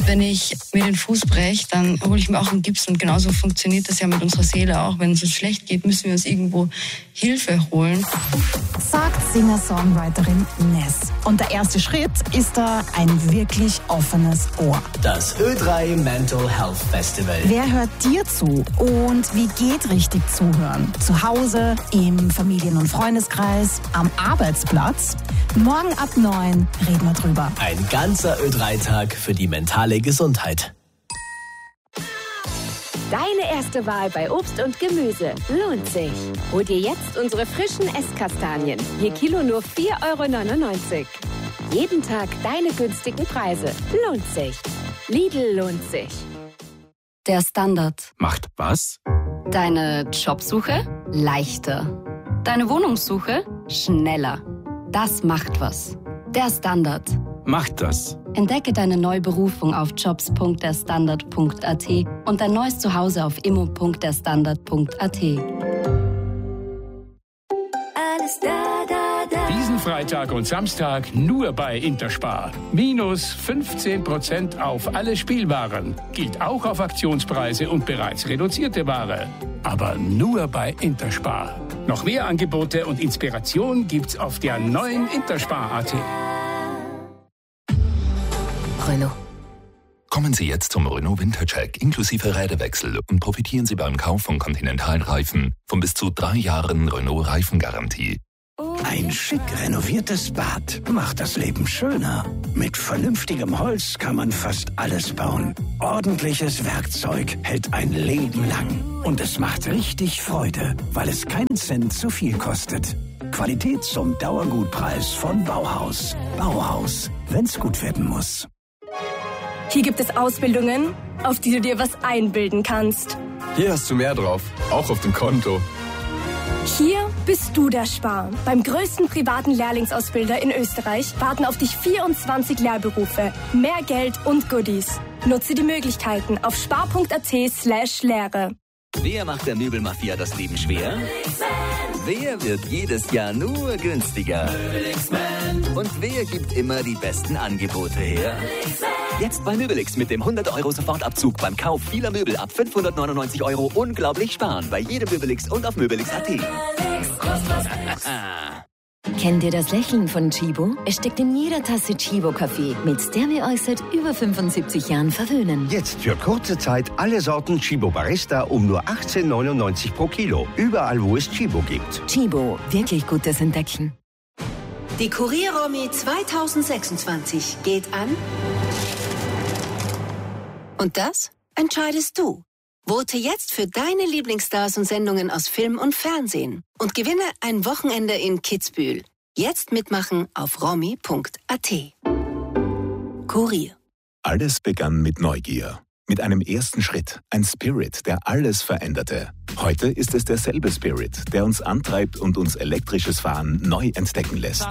Wenn ich mir den Fuß breche, dann hole ich mir auch einen Gips und genauso funktioniert das ja mit unserer Seele auch. Wenn es uns schlecht geht, müssen wir uns irgendwo Hilfe holen. Sagt Singer-Songwriterin Ness. Und der erste Schritt ist da ein wirklich offenes Ohr. Das Ö3 Mental Health Festival. Wer hört dir zu und wie geht richtig zuhören? Zu Hause, im Familien- und Freundeskreis, am Arbeitsplatz? Morgen ab 9 reden wir drüber. Ein ganzer Ö3-Tag für die mentale Gesundheit. Deine erste Wahl bei Obst und Gemüse lohnt sich. Hol dir jetzt unsere frischen Esskastanien. Je Kilo nur 4,99 €. Jeden Tag deine günstigen Preise. Lohnt sich. Lidl lohnt sich. Der Standard. Macht was? Deine Jobsuche leichter. Deine Wohnungssuche schneller. Das macht was. Der Standard. Macht das. Entdecke deine neue Berufung auf jobs.derstandard.at und dein neues Zuhause auf immo.derstandard.at. Diesen Freitag und Samstag nur bei Interspar. Minus 15% auf alle Spielwaren. Gilt auch auf Aktionspreise und bereits reduzierte Ware. Aber nur bei Interspar. Noch mehr Angebote und Inspiration gibt's auf der neuen Interspar.at. Renault. Kommen Sie jetzt zum Renault Wintercheck inklusive Räderwechsel und profitieren Sie beim Kauf von Continental-Reifen von bis zu 3 Jahren Renault Reifengarantie. Ein schick renoviertes Bad macht das Leben schöner. Mit vernünftigem Holz kann man fast alles bauen. Ordentliches Werkzeug hält ein Leben lang. Und es macht richtig Freude, weil es keinen Cent zu viel kostet. Qualität zum Dauergutpreis von Bauhaus. Bauhaus, wenn's gut werden muss. Hier gibt es Ausbildungen, auf die du dir was einbilden kannst. Hier hast du mehr drauf, auch auf dem Konto. Hier bist du der Spar. Beim größten privaten Lehrlingsausbilder in Österreich warten auf dich 24 Lehrberufe, mehr Geld und Goodies. Nutze die Möglichkeiten auf spar.at/Lehre. Wer macht der Möbelmafia das Leben schwer? Wer wird jedes Jahr nur günstiger? Und wer gibt immer die besten Angebote her? Jetzt bei Möbelix mit dem 100 € Sofortabzug beim Kauf vieler Möbel ab 599 € unglaublich sparen bei jedem Möbelix und auf Möbelix.at. Kennt ihr das Lächeln von Chibo? Es steckt in jeder Tasse Chibo-Kaffee, mit der wir euch seit über 75 Jahren verwöhnen. Jetzt für kurze Zeit alle Sorten Chibo Barista um nur 18,99 € pro Kilo. Überall, wo es Chibo gibt. Chibo, wirklich gutes Entdecken. Die Kurier-Romy 2026 geht an. Und das entscheidest du. Vote jetzt für deine Lieblingsstars und Sendungen aus Film und Fernsehen und gewinne ein Wochenende in Kitzbühel. Jetzt mitmachen auf romy.at. Kurier. Alles begann mit Neugier. Mit einem ersten Schritt. Ein Spirit, der alles veränderte. Heute ist es derselbe Spirit, der uns antreibt und uns elektrisches Fahren neu entdecken lässt.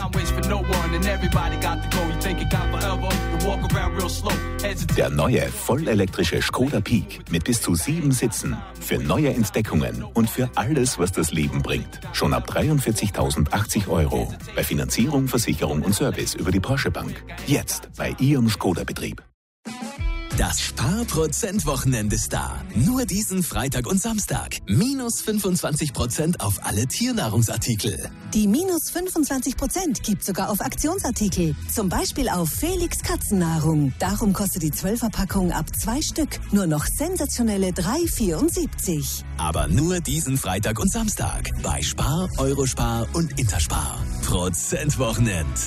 Der neue, vollelektrische Skoda Peak mit bis zu 7 Sitzen. Für neue Entdeckungen und für alles, was das Leben bringt. Schon ab 43.080 €. Bei Finanzierung, Versicherung und Service über die Porsche Bank. Jetzt bei Ihrem Skoda-Betrieb. Das Sparprozent-Wochenende ist da. Nur diesen Freitag und Samstag. Minus 25% auf alle Tiernahrungsartikel. Die minus 25% gibt sogar auf Aktionsartikel. Zum Beispiel auf Felix Katzennahrung. Darum kostet die 12er-Packung ab 2 Stück nur noch sensationelle 3,74 €. Aber nur diesen Freitag und Samstag. Bei Spar, Eurospar und Interspar. Prozent-Wochenend.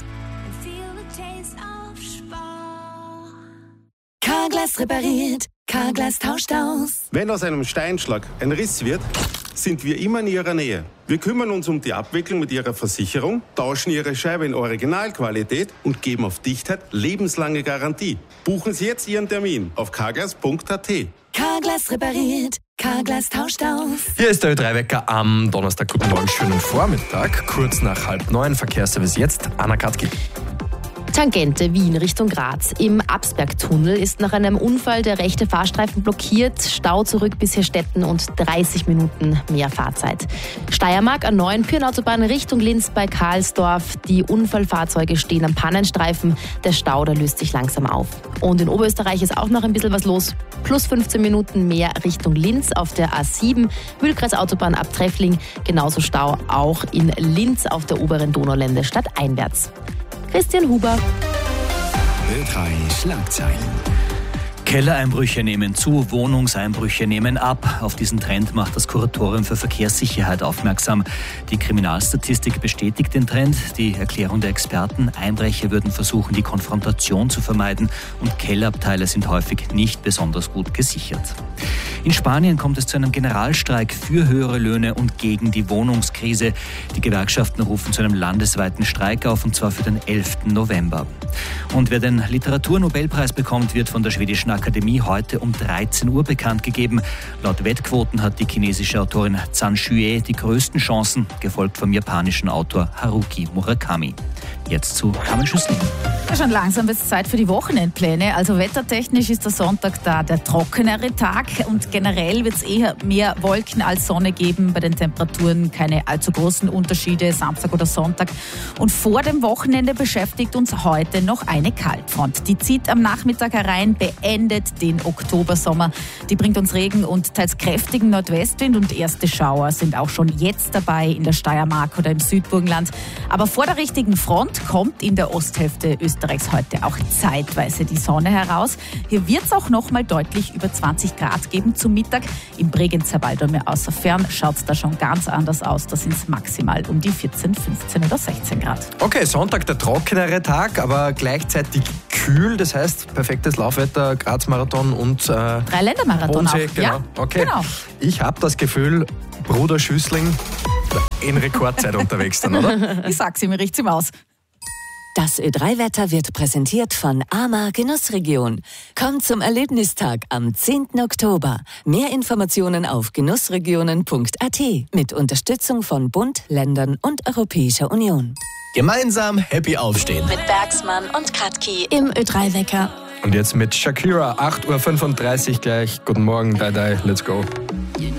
Carglass repariert, Carglass tauscht aus. Wenn aus einem Steinschlag ein Riss wird, sind wir immer in Ihrer Nähe. Wir kümmern uns um die Abwicklung mit Ihrer Versicherung, tauschen Ihre Scheibe in Originalqualität und geben auf Dichtheit lebenslange Garantie. Buchen Sie jetzt Ihren Termin auf carglass.at. Carglass repariert, Carglass tauscht aus. Hier ist der Ö3-Wecker am Donnerstag. Guten Morgen, schönen Vormittag. Kurz nach 8:30 Verkehrsservice jetzt, Anna Katki. Tangente Wien Richtung Graz. Im Absbergtunnel ist nach einem Unfall der rechte Fahrstreifen blockiert. Stau zurück bis Herstetten und 30 Minuten mehr Fahrzeit. Steiermark A9 Pyrenautobahn Richtung Linz bei Karlsdorf. Die Unfallfahrzeuge stehen am Pannenstreifen. Der Stau, der löst sich langsam auf. Und in Oberösterreich ist auch noch ein bisschen was los. Plus 15 Minuten mehr Richtung Linz auf der A7. Mühlkreis Autobahn ab Treffling. Genauso Stau auch in Linz auf der oberen Donaulände stadteinwärts. Christian Huber. Ö3 Schlagzeilen. Kellereinbrüche nehmen zu, Wohnungseinbrüche nehmen ab. Auf diesen Trend macht das Kuratorium für Verkehrssicherheit aufmerksam. Die Kriminalstatistik bestätigt den Trend. Die Erklärung der Experten: Einbrecher würden versuchen, die Konfrontation zu vermeiden und Kellerabteile sind häufig nicht besonders gut gesichert. In Spanien kommt es zu einem Generalstreik für höhere Löhne und gegen die Wohnungskrise. Die Gewerkschaften rufen zu einem landesweiten Streik auf, und zwar für den 11. November. Und wer den Literaturnobelpreis bekommt, wird von der schwedischen Akademie heute um 13 Uhr bekannt gegeben. Laut Wettquoten hat die chinesische Autorin Zhang Xue die größten Chancen, gefolgt vom japanischen Autor Haruki Murakami. Jetzt zu Carmen Schüssling. Ja, schon langsam wird es Zeit für die Wochenendpläne. Also wettertechnisch ist der Sonntag da der trockenere Tag und generell wird es eher mehr Wolken als Sonne geben. Bei den Temperaturen keine allzu großen Unterschiede, Samstag oder Sonntag. Und vor dem Wochenende beschäftigt uns heute noch eine Kaltfront. Die zieht am Nachmittag herein, beendet den Oktobersommer. Die bringt uns Regen und teils kräftigen Nordwestwind und erste Schauer sind auch schon jetzt dabei in der Steiermark oder im Südburgenland. Aber vor der richtigen Front kommt in der Osthälfte Österreichs heute auch zeitweise die Sonne heraus. Hier wird es auch noch mal deutlich über 20 Grad geben zum Mittag. Im Bregenzerwald außer Fern schaut es da schon ganz anders aus. Da sind es maximal um die 14, 15 oder 16 Grad. Okay, Sonntag der trockenere Tag, aber gleichzeitig kühl. Das heißt, perfektes Laufwetter, Graz-Marathon und Dreiländermarathon Bodensee, auch. genau. Ja, okay. genau. Ich habe das Gefühl, Bruder Schüssling in Rekordzeit unterwegs dann, oder? Ich sag's ihm, ich richt's ihm aus. Das Ö3-Wetter wird präsentiert von AMA Genussregion. Kommt zum Erlebnistag am 10. Oktober. Mehr Informationen auf genussregionen.at mit Unterstützung von Bund, Ländern und Europäischer Union. Gemeinsam happy aufstehen. Mit Bergsmann und Kratki im Ö3-Wecker. Und jetzt mit Shakira, 8.35 Uhr gleich. Guten Morgen, let's go.